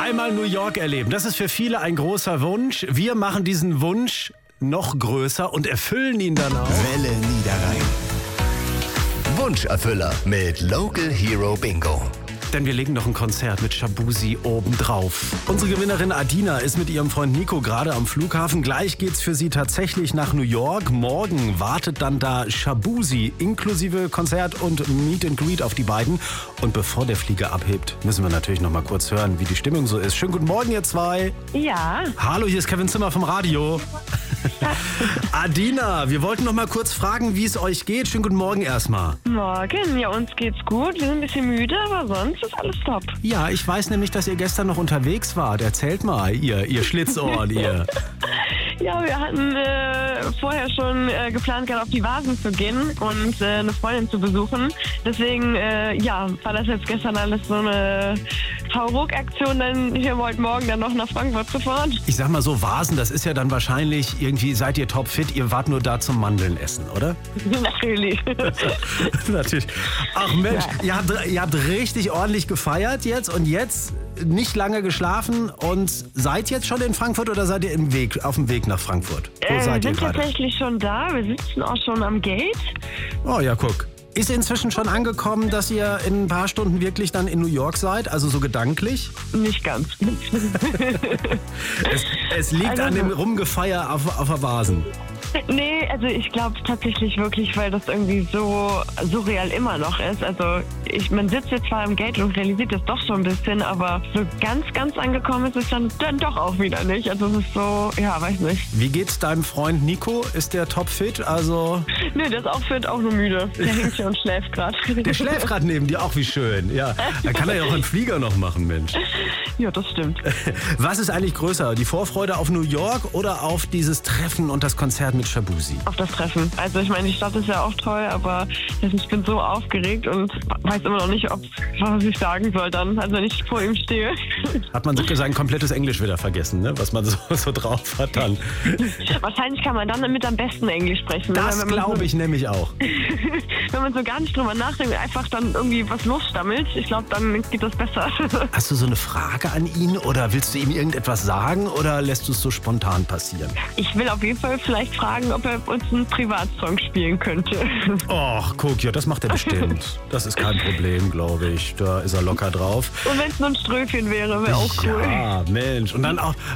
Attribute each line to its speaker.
Speaker 1: Einmal New York erleben, das ist für viele ein großer Wunsch. Wir machen diesen Wunsch noch größer und erfüllen ihn dann auch.
Speaker 2: Welle Niederrhein. Wunscherfüller mit Local Hero Bingo.
Speaker 1: Denn wir legen noch ein Konzert mit Shaboozey obendrauf. Unsere Gewinnerin Adina ist mit ihrem Freund Nico gerade am Flughafen. Gleich geht's für sie tatsächlich nach New York. Morgen wartet dann da Shaboozey inklusive Konzert und Meet and Greet auf die beiden. Und bevor der Flieger abhebt, müssen wir natürlich noch mal kurz hören, wie die Stimmung so ist. Schönen guten Morgen, ihr zwei.
Speaker 3: Ja.
Speaker 1: Hallo, hier ist Kevin Zimmer vom Radio. Adina, wir wollten noch mal kurz fragen, wie es euch geht. Schönen guten Morgen erstmal.
Speaker 3: Morgen, ja, uns geht's gut. Wir sind ein bisschen müde, aber sonst ist alles top.
Speaker 1: Ja, ich weiß nämlich, dass ihr gestern noch unterwegs wart. Erzählt mal, ihr Schlitzohren, ihr.
Speaker 3: Ja, wir hatten vorher schon geplant, gerade auf die Vasen zu gehen und eine Freundin zu besuchen. Deswegen, war das jetzt gestern alles so eine Hauruck-Aktion, denn wir wollten morgen dann noch nach Frankfurt zu fahren.
Speaker 1: Ich sag mal so, Vasen, das ist ja dann wahrscheinlich irgendwie, seid ihr topfit, ihr wart nur da zum Mandeln essen, oder?
Speaker 3: Natürlich.
Speaker 1: Natürlich. Ach Mensch, ja. ihr habt richtig ordentlich gefeiert jetzt und jetzt nicht lange geschlafen und seid jetzt schon in Frankfurt oder seid ihr auf dem Weg nach Frankfurt? Wo seid
Speaker 3: wir
Speaker 1: ihr
Speaker 3: sind
Speaker 1: gerade?
Speaker 3: tatsächlich schon da. Wir sitzen auch schon am Gate.
Speaker 1: Oh ja, guck. Ist inzwischen schon angekommen, dass ihr in ein paar Stunden wirklich dann in New York seid? Also so gedanklich?
Speaker 3: Nicht ganz.
Speaker 1: Es liegt
Speaker 3: Also,
Speaker 1: an dem Rumgefeier auf der Vasen.
Speaker 3: Nee, also ich glaube tatsächlich wirklich, weil das irgendwie so surreal immer noch ist. Also man sitzt jetzt zwar am Gate und realisiert das doch schon ein bisschen, aber so ganz angekommen ist es dann doch auch wieder nicht. Also es ist so, ja, weiß nicht.
Speaker 1: Wie geht's deinem Freund Nico? Ist der topfit? Also
Speaker 3: Nee, der ist auch fit, auch nur müde. Der hängt hier und schläft gerade.
Speaker 1: der schläft gerade neben dir, auch wie schön. Ja, dann kann er ja auch einen Flieger noch machen, Mensch.
Speaker 3: Ja, das stimmt.
Speaker 1: Was ist eigentlich größer, die Vorfreude auf New York oder auf dieses Treffen und das Konzert mit Shaboozey?
Speaker 3: Auf das Treffen. Also ich meine, die Stadt ist ja auch toll, aber ich bin so aufgeregt und weiß immer noch nicht, was ich sagen soll dann, also wenn ich vor ihm stehe.
Speaker 1: Hat man sein komplettes Englisch wieder vergessen, ne? Was man so drauf hat dann.
Speaker 3: Wahrscheinlich kann man dann damit am besten Englisch sprechen.
Speaker 1: Das glaube ich nämlich auch.
Speaker 3: Wenn man so gar nicht drüber nachdenkt, einfach dann irgendwie was losstammelt, ich glaube, dann geht das besser.
Speaker 1: Hast du so eine Frage an ihn oder willst du ihm irgendetwas sagen oder lässt du es so spontan passieren?
Speaker 3: Ich will auf jeden Fall vielleicht fragen, ob er uns einen Privatsong spielen könnte.
Speaker 1: Och, guck, ja, das macht er bestimmt. Das ist kein Problem, glaube ich. Da ist er locker drauf.
Speaker 3: Und wenn es nur ein Ströfchen wäre auch cool.
Speaker 1: Ja, Mensch. Und dann auch